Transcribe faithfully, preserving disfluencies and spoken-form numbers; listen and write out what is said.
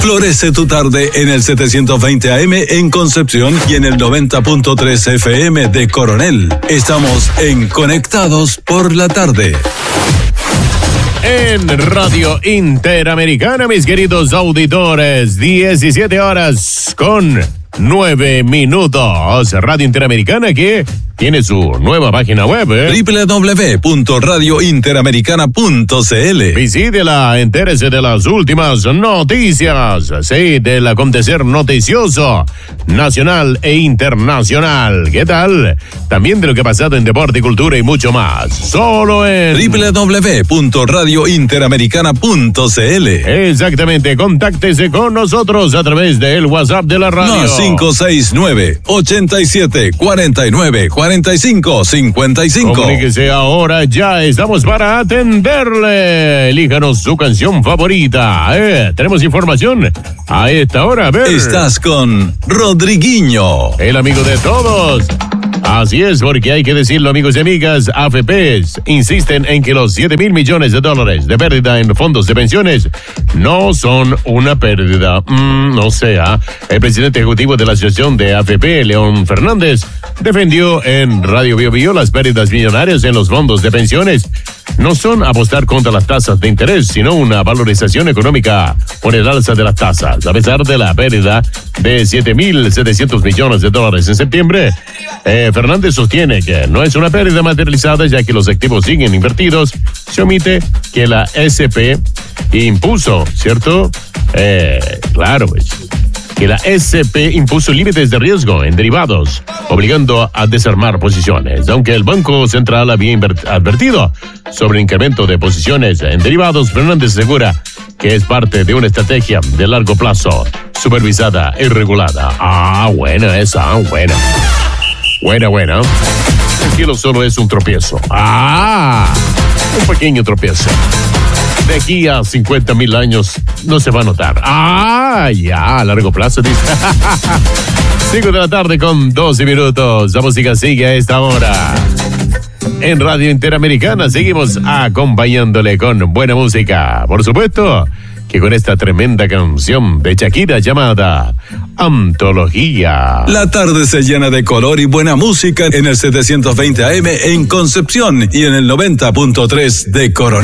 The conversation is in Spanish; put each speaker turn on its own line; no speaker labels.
Florece tu tarde en el setecientos veinte A M en Concepción y en el noventa punto tres F M de Coronel. Estamos en Conectados por la Tarde.
En Radio Interamericana, mis queridos auditores, diecisiete horas con nueve minutos. Radio Interamericana que tiene su nueva página web, ¿eh?
doble u doble u doble u punto radio interamericana punto c l.
Visítela, entérese de las últimas noticias, sí, del acontecer noticioso, nacional e internacional. ¿Qué tal? También de lo que ha pasado en deporte, cultura y mucho más. Solo en
doble u doble u doble u punto radio interamericana punto c l.
Exactamente, contáctese con nosotros a través del WhatsApp de la radio.
No, cinco seis nueve, ochenta y siete, cuarenta y nueve, cuarenta y cinco, cincuenta y cinco.
Comuníquese ahora, ya estamos para atenderle. Elíjanos su canción favorita. Eh, tenemos información a esta hora. A ver.
Estás con Rodriguinho,
el amigo de todos. Así es, porque hay que decirlo, amigos y amigas, A F Pes insisten en que los siete mil millones de dólares de pérdida en fondos de pensiones no son una pérdida. Mm, no sea, el presidente ejecutivo de la Asociación de A F P, León Fernández, defendió en Radio Bio Bio las pérdidas millonarias en los fondos de pensiones. No son apostar contra las tasas de interés, sino una valorización económica por el alza de las tasas. A pesar de la pérdida de siete mil setecientos millones de dólares en septiembre, eh, Fernández sostiene que no es una pérdida materializada ya que los activos siguen invertidos. Se omite que la S P impuso, ¿cierto? Eh, claro, pues, que la S P impuso límites de riesgo en derivados, obligando a desarmar posiciones. Aunque el Banco Central había advertido sobre el incremento de posiciones en derivados, Fernández asegura que es parte de una estrategia de largo plazo, supervisada y regulada. Ah, buena esa, buena. Buena, buena. Tranquilo, solo es un tropiezo. Ah, un pequeño tropiezo. De aquí a cincuenta mil años no se va a notar. Ah, ya, a largo plazo, dice. cinco de la tarde con doce minutos. La música sigue a esta hora. En Radio Interamericana seguimos acompañándole con buena música. Por supuesto que con esta tremenda canción de Shakira llamada Antología.
La tarde se llena de color y buena música en el setecientos veinte A M en Concepción y en el noventa punto tres de Coronel.